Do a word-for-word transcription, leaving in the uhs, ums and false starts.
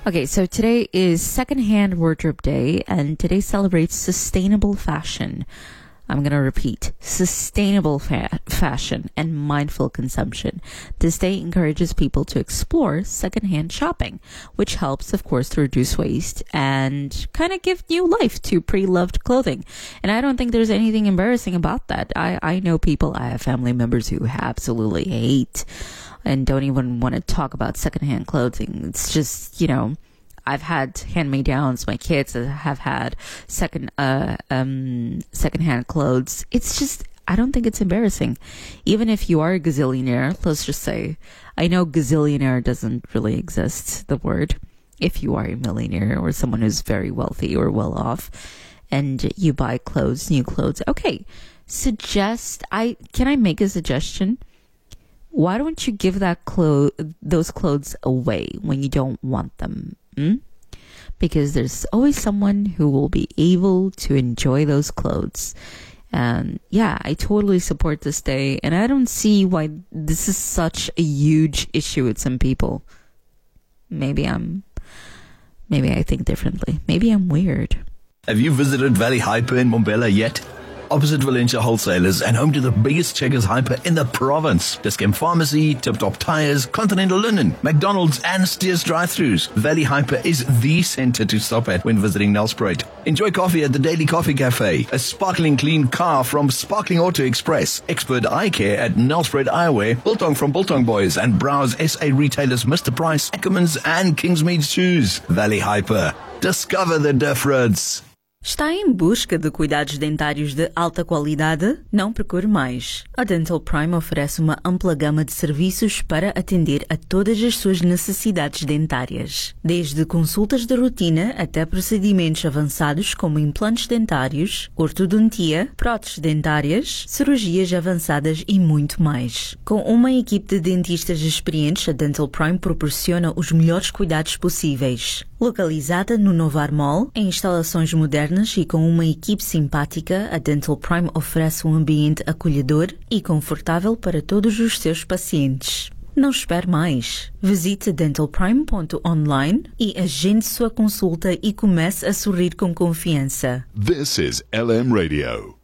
Okay, so today is Secondhand Wardrobe Day, and today celebrates sustainable fashion. I'm going to repeat, sustainable fa- fashion and mindful consumption. This day encourages people to explore secondhand shopping, which helps, of course, to reduce waste and kind of give new life to pre-loved clothing. And I don't think there's anything embarrassing about that. I, I know people, I have family members who absolutely hate and don't even want to talk about secondhand clothing. It's just, you know, I've had hand-me-downs. My kids have had second, uh, um, second-hand clothes. It's just, I don't think it's embarrassing. Even if you are a gazillionaire, let's just say, I know gazillionaire doesn't really exist, the word. If you are a millionaire or someone who's very wealthy or well-off, and you buy clothes, new clothes, okay. Suggest, I, can I make a suggestion? Why don't you give that clo- those clothes away when you don't want them? Hmm? Because there's always someone who will be able to enjoy those clothes. And yeah, I totally support this day, and I don't see why this is such a huge issue with some people. Maybe I'm, maybe I think differently. Maybe I'm weird. Have you visited Valley Hyper in Mbombela yet? Opposite Valencia Wholesalers and home to the biggest Checkers Hyper in the province. Discount Pharmacy, Tip Top Tires, Continental Linen, McDonald's and Steers drive-thrus. Valley Hyper is the center to stop at when visiting Nelspruit. Enjoy coffee at the Daily Coffee Cafe, a sparkling clean car from Sparkling Auto Express, expert eye care at Nelspruit Eyewear, Biltong from Biltong Boys, and browse S A retailers Mister Price, Ackermans and Kingsmead Shoes. Valley Hyper. Discover the difference. Está em busca de cuidados dentários de alta qualidade? Não procure mais. A Dental Prime oferece uma ampla gama de serviços para atender a todas as suas necessidades dentárias. Desde consultas de rotina até procedimentos avançados como implantes dentários, ortodontia, próteses dentárias, cirurgias avançadas e muito mais. Com uma equipe de dentistas experientes, a Dental Prime proporciona os melhores cuidados possíveis. Localizada no Novar Mall, em instalações modernas e com uma equipe simpática, a Dental Prime oferece um ambiente acolhedor e confortável para todos os seus pacientes. Não espere mais. Visite dental prime ponto online e agende sua consulta e comece a sorrir com confiança. This is L M Radio.